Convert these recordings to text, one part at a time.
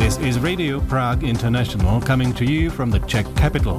This is Radio Prague International coming to you from the Czech capital.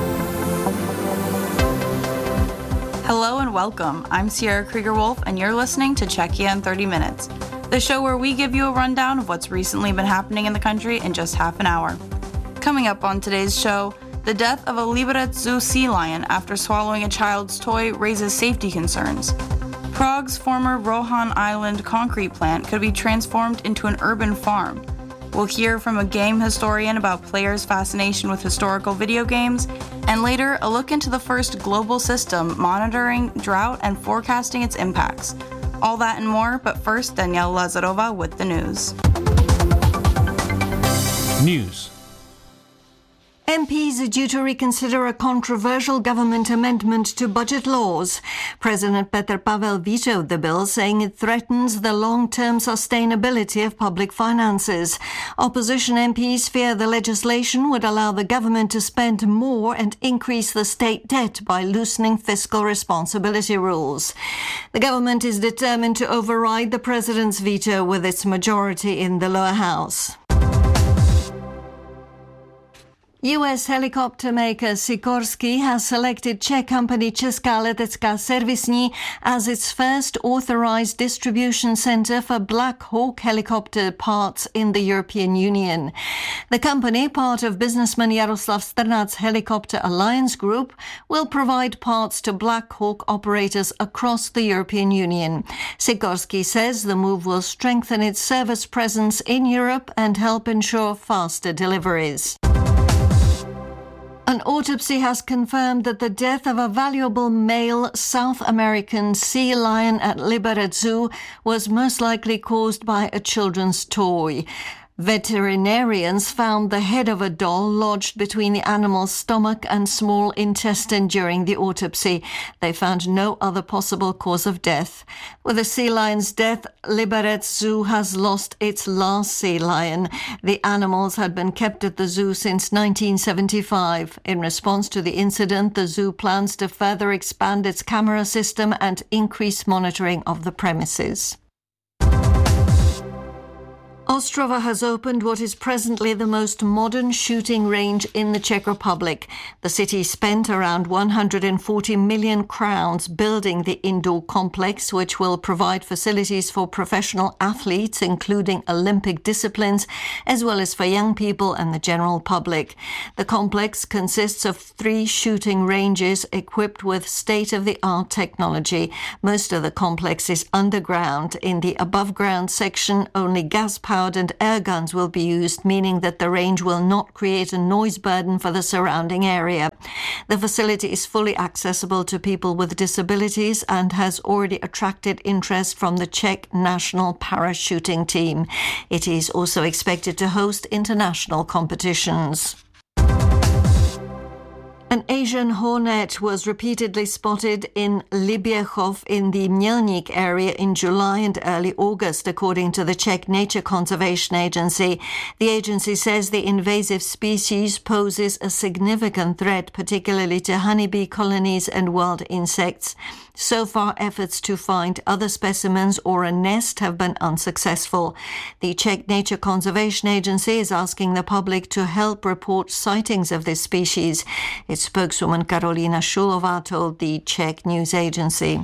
Hello and welcome. I'm Sierra Krieger-Wolf and you're listening to Czechia in 30 Minutes, the show where we give you a rundown of what's recently been happening in the country in just half an hour. Coming up on today's show, the death of a Liberec Zoo sea lion after swallowing a child's toy raises safety concerns. Prague's former Rohan Island concrete plant could be transformed into an urban farm. We'll hear from a game historian about players' fascination with historical video games, and later a look into the first global system monitoring drought and forecasting its impacts. All that and more, but first Danielle Lazarova with the news. News. MPs are due to reconsider a controversial government amendment to budget laws. President Petr Pavel vetoed the bill, saying it threatens the long-term sustainability of public finances. Opposition MPs fear the legislation would allow the government to spend more and increase the state debt by loosening fiscal responsibility rules. The government is determined to override the president's veto with its majority in the lower house. US helicopter maker Sikorsky has selected Czech company Česká letecká servisní as its first authorized distribution center for Black Hawk helicopter parts in the European Union. The company, part of businessman Jaroslav Strnad's Helicopter Alliance Group, will provide parts to Black Hawk operators across the European Union. Sikorsky says the move will strengthen its service presence in Europe and help ensure faster deliveries. An autopsy has confirmed that the death of a valuable male South American sea lion at Liberec Zoo was most likely caused by a children's toy. Veterinarians found the head of a doll lodged between the animal's stomach and small intestine during the autopsy. They found no other possible cause of death. With the sea lion's death, Liberec Zoo has lost its last sea lion. The animals had been kept at the zoo since 1975. In response to the incident, the zoo plans to further expand its camera system and increase monitoring of the premises. Ostrava has opened what is presently the most modern shooting range in the Czech Republic. The city spent around 140 million crowns building the indoor complex, which will provide facilities for professional athletes, including Olympic disciplines, as well as for young people and the general public. The complex consists of 3 shooting ranges equipped with state-of-the-art technology. Most of the complex is underground. In the above-ground section, only gas-powered and air guns will be used, meaning that the range will not create a noise burden for the surrounding area. The facility is fully accessible to people with disabilities and has already attracted interest from the Czech national parachuting team. It is also expected to host international competitions. An Asian hornet was repeatedly spotted in Liběchov in the Mělník area in July and early August, according to the Czech Nature Conservation Agency. The agency says the invasive species poses a significant threat, particularly to honeybee colonies and wild insects. So far, efforts to find other specimens or a nest have been unsuccessful. The Czech Nature Conservation Agency is asking the public to help report sightings of this species. Its spokeswoman Karolina Šulová told the Czech news agency.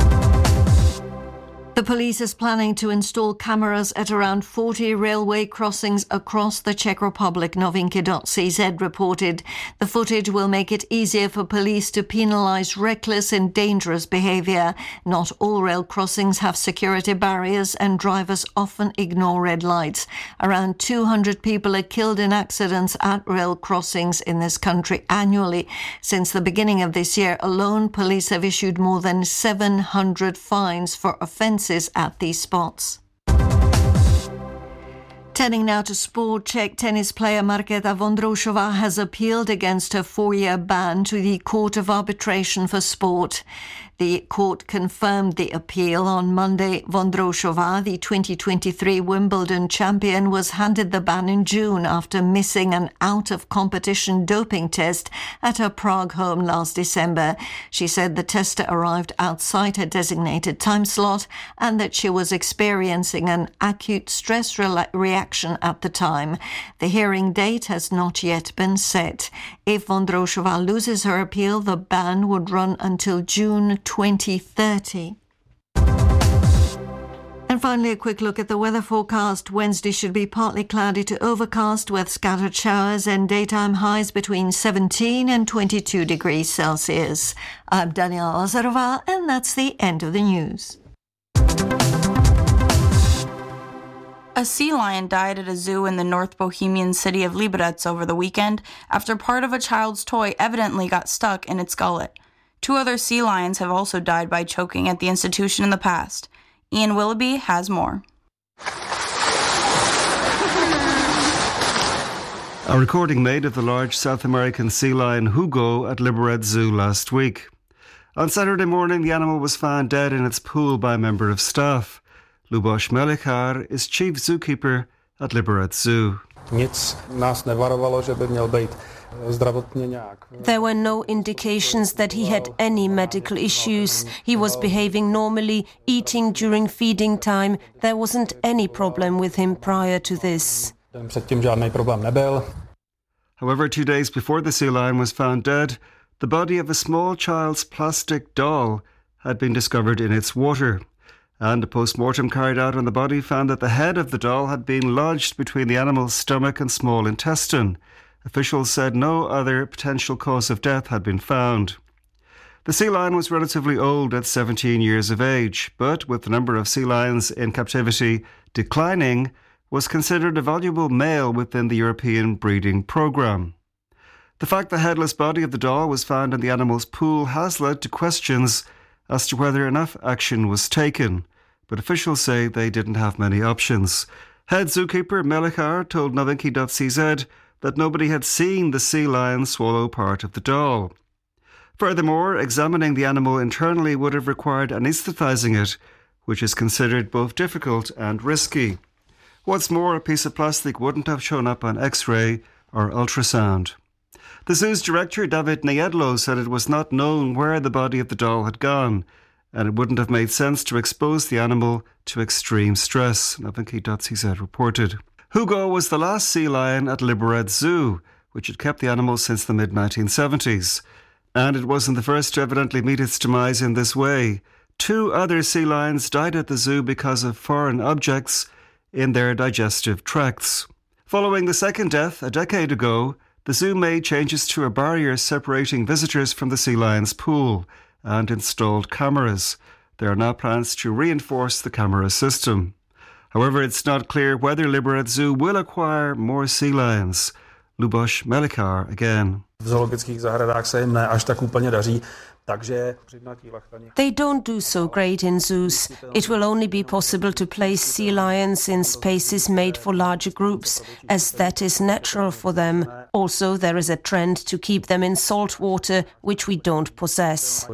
The police is planning to install cameras at around 40 railway crossings across the Czech Republic, Novinky.cz reported. The footage will make it easier for police to penalise reckless and dangerous behaviour. Not all rail crossings have security barriers and drivers often ignore red lights. Around 200 people are killed in accidents at rail crossings in this country annually. Since the beginning of this year alone, police have issued more than 700 fines for offences at these spots. Turning now to sport, Czech tennis player Markéta Vondroušová has appealed against her 4-year ban to the Court of Arbitration for Sport. The court confirmed the appeal on Monday. Vondrousova, the 2023 Wimbledon champion, was handed the ban in June after missing an out-of-competition doping test at her Prague home last December. She said the tester arrived outside her designated time slot and that she was experiencing an acute stress reaction at the time. The hearing date has not yet been set. If Vondrousova loses her appeal, the ban would run until June 2030. And finally, a quick look at the weather forecast. Wednesday should be partly cloudy to overcast with scattered showers and daytime highs between 17 and 22 degrees Celsius. I'm Daniela Lazarova, and that's the end of the news. A sea lion died at a zoo in the North Bohemian city of Liberec over the weekend after part of a child's toy evidently got stuck in its gullet. 2 other sea lions have also died by choking at the institution in the past. Ian Willoughby has more. A recording made of the large South American sea lion Hugo at Liberec Zoo last week. On Saturday morning, the animal was found dead in its pool by a member of staff. Luboš Melichar is chief zookeeper at Liberec Zoo. There were no indications that he had any medical issues. He was behaving normally, eating during feeding time. There wasn't any problem with him prior to this. However, 2 days before the sea lion was found dead, the body of a small child's plastic doll had been discovered in its water. And a post-mortem carried out on the body found that the head of the doll had been lodged between the animal's stomach and small intestine. Officials said no other potential cause of death had been found. The sea lion was relatively old at 17 years of age, but with the number of sea lions in captivity declining, was considered a valuable male within the European breeding programme. The fact the headless body of the doll was found in the animal's pool has led to questions as to whether enough action was taken, but officials say they didn't have many options. Head zookeeper Melichar told Novinky.cz that nobody had seen the sea lion swallow part of the doll. Furthermore, examining the animal internally would have required anaesthetising it, which is considered both difficult and risky. What's more, a piece of plastic wouldn't have shown up on X-ray or ultrasound. The zoo's director, David Nejedlo, said it was not known where the body of the doll had gone, and it wouldn't have made sense to expose the animal to extreme stress, Novinky.cz reported. Hugo was the last sea lion at Liberec Zoo, which had kept the animal since the mid-1970s. And it wasn't the first to evidently meet its demise in this way. 2 other sea lions died at the zoo because of foreign objects in their digestive tracts. Following the second death a decade ago, the zoo made changes to a barrier separating visitors from the sea lion's pool and installed cameras. There are now plans to reinforce the camera system. However, it's not clear whether Liberec Zoo will acquire more sea lions. Luboš Melichar again. They don't do so great in zoos. It will only be possible to place sea lions in spaces made for larger groups, as that is natural for them. Also, there is a trend to keep them in salt water, which we don't possess.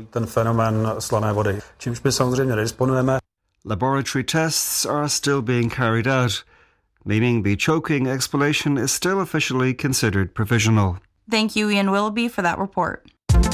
Laboratory tests are still being carried out, meaning the choking explanation is still officially considered provisional. Thank you, Ian Willoughby, for that report.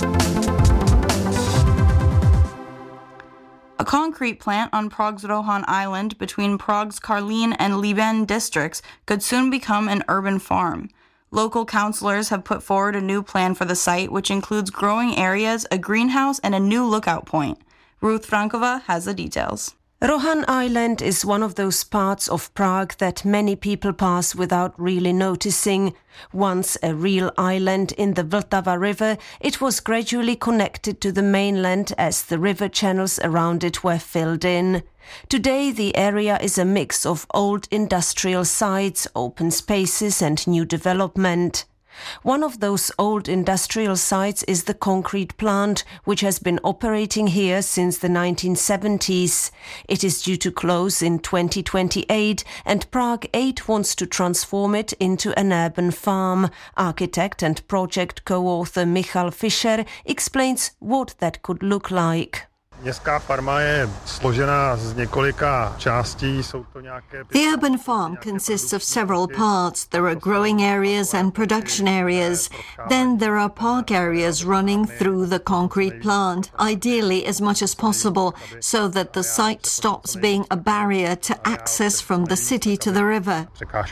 A concrete plant on Prague's Rohan Island between Prague's Karlín and Líben districts could soon become an urban farm. Local councillors have put forward a new plan for the site, which includes growing areas, a greenhouse, and a new lookout point. Ruth Frankova has the details. Rohan Island is one of those parts of Prague that many people pass without really noticing. Once a real island in the Vltava River, it was gradually connected to the mainland as the river channels around it were filled in. Today, the area is a mix of old industrial sites, open spaces and new development. One of those old industrial sites is the concrete plant, which has been operating here since the 1970s. It is due to close in 2028, and Prague 8 wants to transform it into an urban farm. Architect and project co-author Michal Fischer explains what that could look like. The urban farm consists of several parts. There are growing areas and production areas. Then there are park areas running through the concrete plant, ideally as much as possible, so that the site stops being a barrier to access from the city to the river.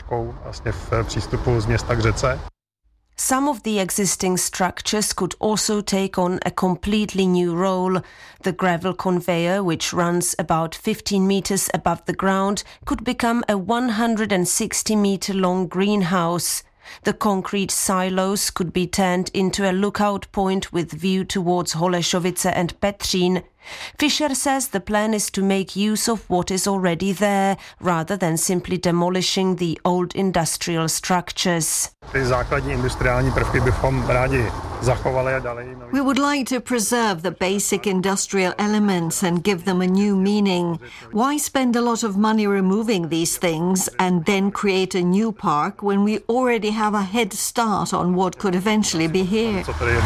Some of the existing structures could also take on a completely new role. The gravel conveyor, which runs about 15 meters above the ground, could become a 160-meter-long greenhouse. The concrete silos could be turned into a lookout point with view towards Holešovice and Petřín. Fischer says the plan is to make use of what is already there, rather than simply demolishing the old industrial structures. We would like to preserve the basic industrial elements and give them a new meaning. Why spend a lot of money removing these things and then create a new park when we already have a head start on what could eventually be here?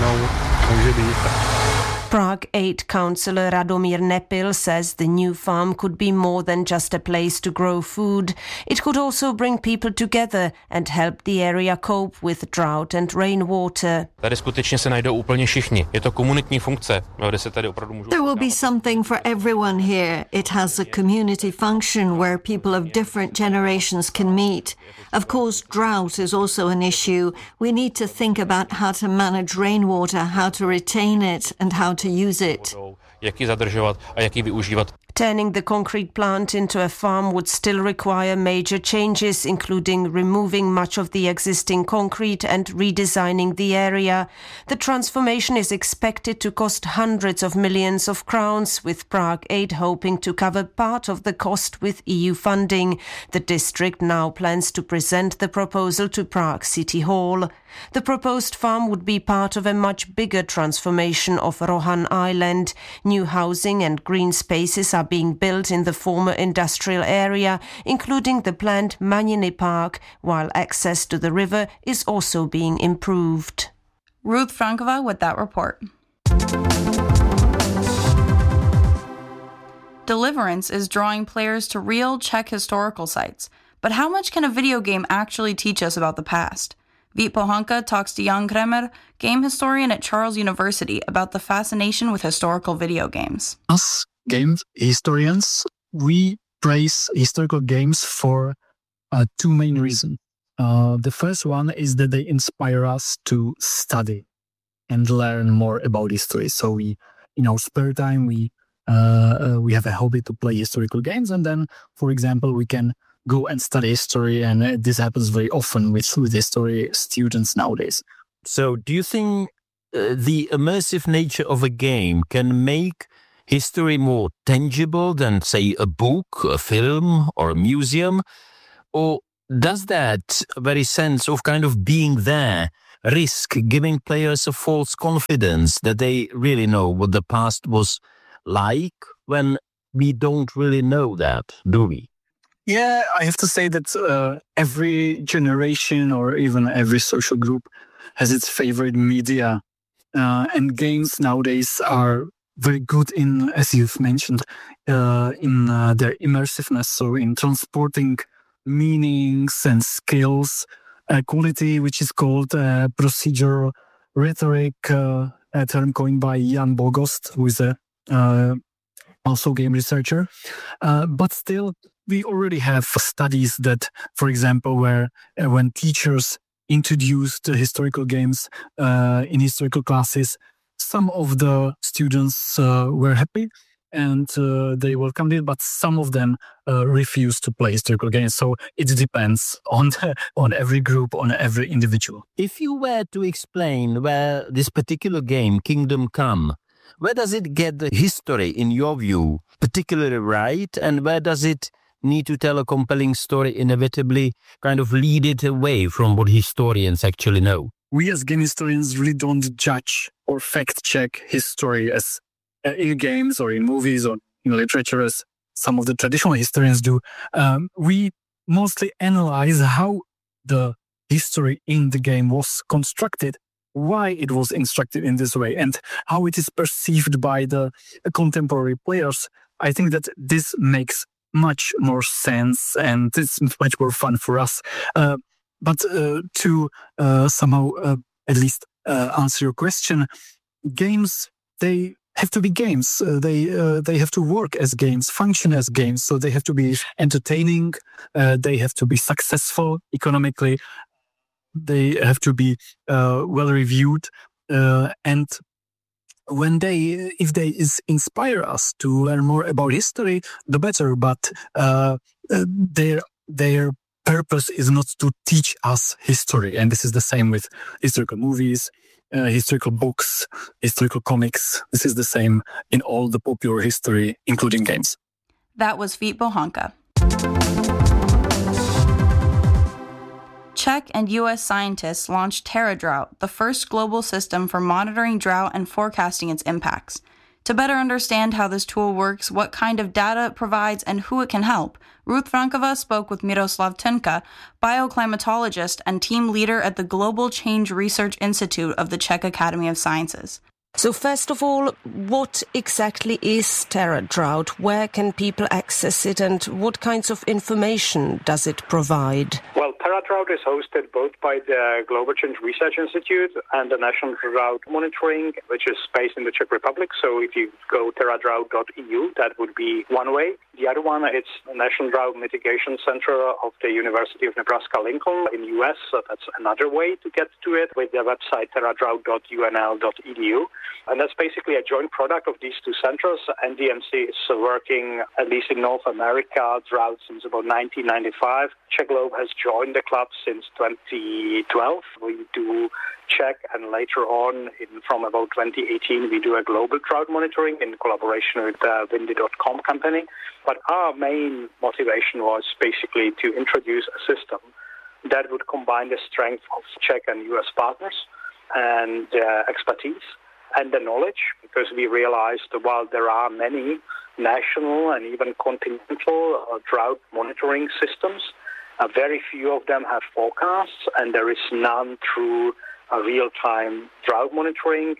Prague 8 councillor Radomír Nepil says the new farm could be more than just a place to grow food. It could also bring people together and help the area cope with drought and rainwater. Tady skutečně se najdou úplně všichni. Je to komunitní funkce, kde se tady opravdu můžou. There will be something for everyone here. It has a community function where people of different generations can meet. Of course, drought is also an issue. We need to think about how to manage rainwater, how to retain it, and how to use it. Jak ji zadržovat a jak ji využívat. Turning the concrete plant into a farm would still require major changes, including removing much of the existing concrete and redesigning the area. The transformation is expected to cost hundreds of millions of crowns, with Prague 8 hoping to cover part of the cost with EU funding. The district now plans to present the proposal to Prague City Hall. The proposed farm would be part of a much bigger transformation of Rohan Island. New housing and green spaces are being built in the former industrial area, including the planned Maniny Park, while access to the river is also being improved. Ruth Frankova with that report. Deliverance is drawing players to real Czech historical sites. But how much can a video game actually teach us about the past? Vít Pohanka talks to Jan Kremer, game historian at Charles University, about the fascination with historical video games. As game historians, we praise historical games for two main reasons. The first one is that they inspire us to study and learn more about history. So we, in our spare time, we have a hobby to play historical games, and then, for example, we can go and study history, and this happens very often with history students nowadays. So do you think the immersive nature of a game can make history more tangible than, say, a book, a film, or a museum? Or does that very sense of kind of being there risk giving players a false confidence that they really know what the past was like when we don't really know that, do we? Yeah, I have to say that every generation or even every social group has its favorite media. And games nowadays are very good in, as you've mentioned, in their immersiveness. So in transporting meanings and skills, a quality which is called procedural rhetoric, a term coined by Jan Bogost, who is also game researcher. But still, we already have studies that, for example, where when teachers introduced historical games in historical classes, some of the students were happy and they welcomed it, but some of them refused to play historical games. So it depends on every group, on every individual. If you were to explain where this particular game, Kingdom Come, where does it get the history, in your view, particularly right, and where does it need to tell a compelling story, inevitably kind of lead it away from what historians actually know? We as game historians really don't judge or fact-check history as in games or in movies or in literature as some of the traditional historians do. We mostly analyze how the history in the game was constructed why it was instructed in this way and how it is perceived by the contemporary players, I think that this makes much more sense and it's much more fun for us. But to somehow at least answer your question, games, they have to be games. They have to work as games, function as games. So they have to be entertaining. They have to be successful economically. They have to be well reviewed. And when if they inspire us to learn more about history, the better. But their purpose is not to teach us history. And this is the same with historical movies, historical books, historical comics. This is the same in all the popular history, including games. That was Vít Bohanka. Czech and U.S. scientists launched TerraDrought, the first global system for monitoring drought and forecasting its impacts. To better understand how this tool works, what kind of data it provides, and who it can help, Ruth Frankova spoke with Miroslav Tenka, bioclimatologist and team leader at the Global Change Research Institute of the Czech Academy of Sciences. So first of all, what exactly is TerraDrought? Where can people access it and what kinds of information does it provide? Well, TerraDrought is hosted both by the Global Change Research Institute and the National Drought Monitoring, which is based in the Czech Republic. So if you go terradrought.eu, that would be one way. The other one, it's the National Drought Mitigation Center of the University of Nebraska-Lincoln in the U.S. So that's another way to get to it with the website terradrought.unl.edu. And that's basically a joint product of these two centers. NDMC is working, at least in North America, drought since about 1995. Czech Globe has joined the club since 2012. We do Czech, and later on, from about 2018, we do a global drought monitoring in collaboration with the Windy.com company. But our main motivation was basically to introduce a system that would combine the strength of Czech and U.S. partners and expertise and the knowledge, because we realized that while there are many national and even continental drought monitoring systems, very few of them have forecasts, and there is none through real-time drought monitoring,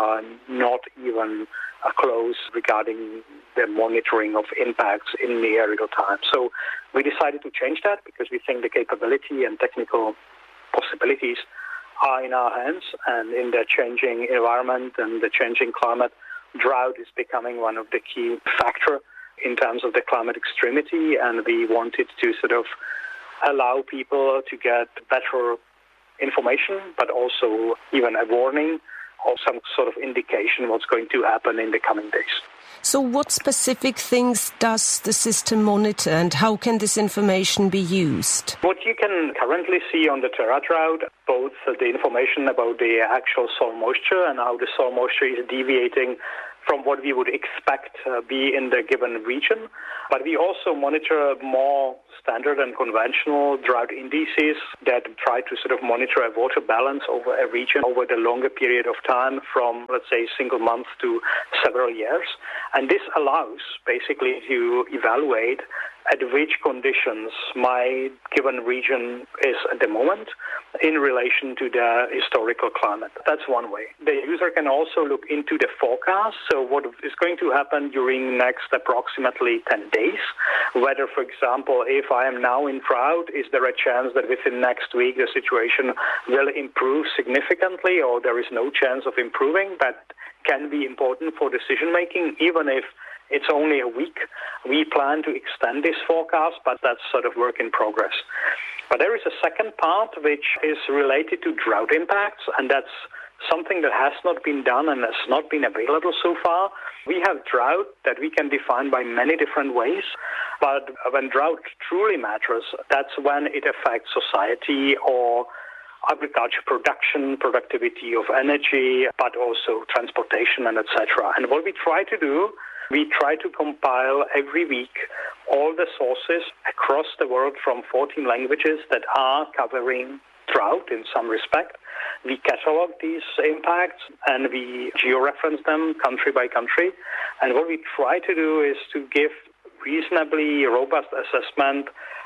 not even close regarding the monitoring of impacts in near real time. So we decided to change that because we think the capability and technical possibilities are in our hands, and in the changing environment and the changing climate, drought is becoming one of the key factors in terms of the climate extremity, and we wanted to sort of allow people to get better information, but also even a warning or some sort of indication what's going to happen in the coming days. So what specific things does the system monitor and how can this information be used? What you can currently see on the TerraDrought, both the information about the actual soil moisture and how the soil moisture is deviating from what we would expect be in the given region. But we also monitor more standard and conventional drought indices that try to sort of monitor a water balance over a region over the longer period of time from, let's say, single month to several years. And this allows basically to evaluate at which conditions my given region is at the moment in relation to the historical climate. That's one way. The user can also look into the forecast, so what is going to happen during next approximately 10 days, whether, for example, if I am now in drought, is there a chance that within next week the situation will improve significantly, or there is no chance of improving? That can be important for decision making, even if it's only a week. We plan to extend this forecast, but that's sort of work in progress. But there is a second part which is related to drought impacts, and that's something that has not been done and has not been available so far. We have drought that we can define by many different ways, but when drought truly matters, that's when it affects society or agriculture production, productivity of energy, but also transportation and etc. And what we try to do, we try to compile every week all the sources across the world from 14 languages that are covering drought in some respect. We catalog these impacts and we georeference them country by country. And what we try to do is to give reasonably robust assessment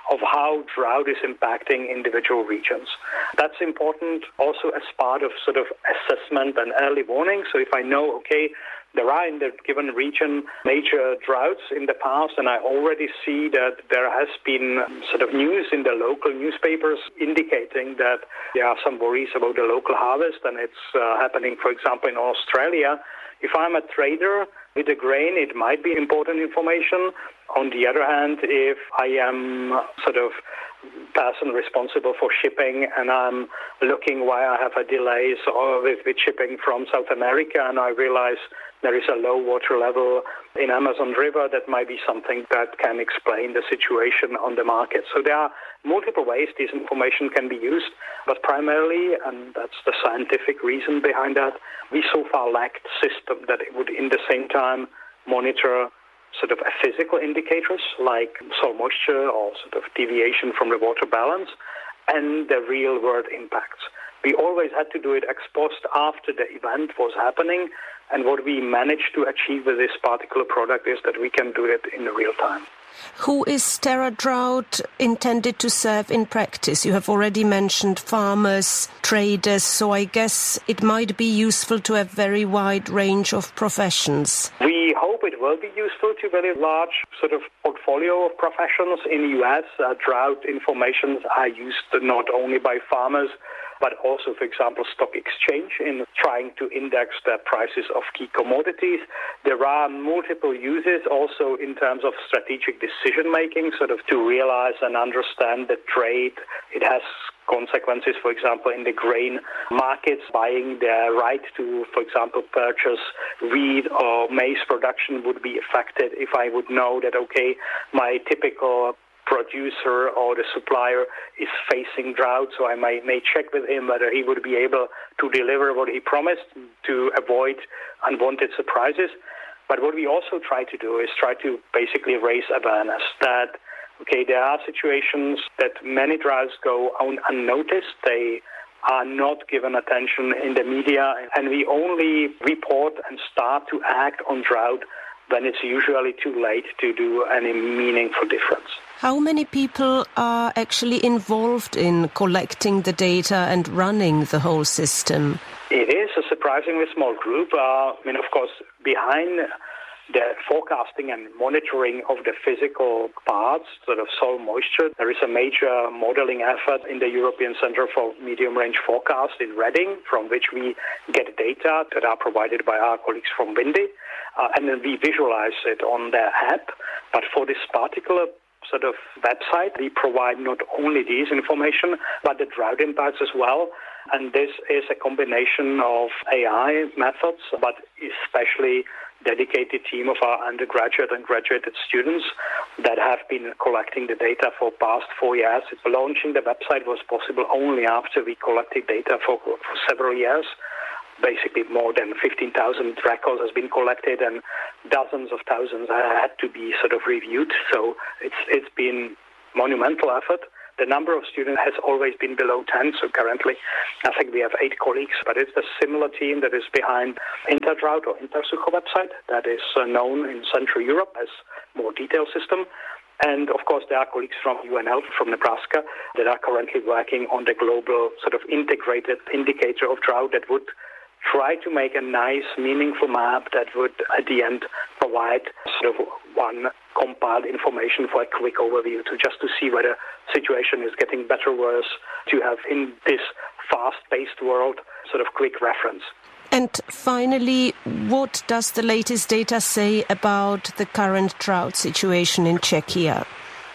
of how drought is impacting individual regions. That's important also as part of sort of assessment and early warning. So if I know, okay, there are in the given region major droughts in the past, and I already see that there has been sort of news in the local newspapers indicating that there are some worries about the local harvest, and it's happening, for example, in Australia. If I'm a trader with the grain, it might be important information. On the other hand, if I am sort of person responsible for shipping and I'm looking why I have a delay with shipping from South America and I realize there is a low water level in Amazon River, that might be something that can explain the situation on the market. So there are multiple ways this information can be used, but primarily, and that's the scientific reason behind that, we so far lacked a system that it would in the same time monitor sort of physical indicators like soil moisture or sort of deviation from the water balance and the real world impacts. We always had to do it ex post after the event was happening, and what we managed to achieve with this particular product is that we can do it in real time. Who is TerraDrought intended to serve in practice? You have already mentioned farmers, traders, so I guess it might be useful to a very wide range of professions. We hope it will be useful to a very large sort of portfolio of professions. In the US, drought informations are used not only by farmers, but also, for example, stock exchange in trying to index the prices of key commodities. There are multiple uses also in terms of strategic decision-making, sort of to realize and understand the trade. It has consequences, for example, in the grain markets, buying the right to, for example, purchase wheat or maize production would be affected if I would know that, okay, my typical producer or the supplier is facing drought, so I may check with him whether he would be able to deliver what he promised to avoid unwanted surprises. But what we also try to do is try to basically raise awareness that, okay, there are situations that many droughts go unnoticed. They are not given attention in the media, and we only report and start to act on drought when it's usually too late to do any meaningful difference. How many people are actually involved in collecting the data and running the whole system? It is a surprisingly small group. Of course, behind the forecasting and monitoring of the physical parts, sort of soil moisture, there is a major modeling effort in the European Centre for Medium-Range Forecast in Reading, from which we get data that are provided by our colleagues from Windy, and then we visualize it on their app. But for this particular sort of website, we provide not only these information, but the drought impacts as well. And this is a combination of AI methods, but especially dedicated team of our undergraduate and graduate students that have been collecting the data for past 4 years. Launching the website was possible only after we collected data for several years. Basically, more than 15,000 records has been collected, and dozens of thousands had to be sort of reviewed. So it's been monumental effort. The number of students has always been below 10, so currently I think we have 8 colleagues, but it's a similar team that is behind InterDrought or InterSucho website that is known in Central Europe as more detailed system. And of course, there are colleagues from UNL, from Nebraska, that are currently working on the global sort of integrated indicator of drought that would try to make a nice, meaningful map that would, at the end, provide sort of one compiled information for a quick overview to see whether situation is getting better or worse, to have in this fast-paced world sort of quick reference. And finally, what does the latest data say about the current drought situation in Czechia?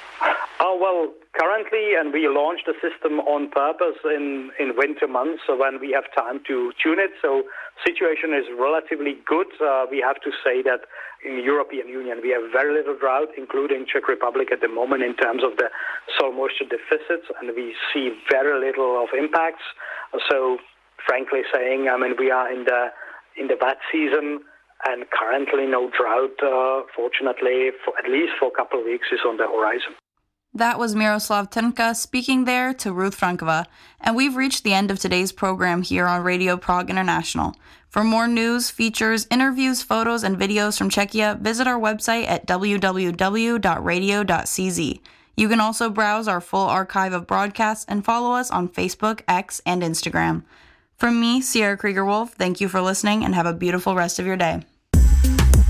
Well, currently, and we launched the system on purpose in winter months, so when we have time to tune it. So situation is relatively good. We have to say that in the European Union, we have very little drought, including Czech Republic at the moment in terms of the soil moisture deficits, and we see very little of impacts. So frankly saying, we are in the wet season, and currently no drought, fortunately, at least for a couple of weeks, is on the horizon. That was Miroslav Trnka speaking there to Ruth Frankova. And we've reached the end of today's program here on Radio Prague International. For more news, features, interviews, photos, and videos from Czechia, visit our website at www.radio.cz. You can also browse our full archive of broadcasts and follow us on Facebook, X, and Instagram. From me, Sierra Krieger-Wolf, thank you for listening and have a beautiful rest of your day.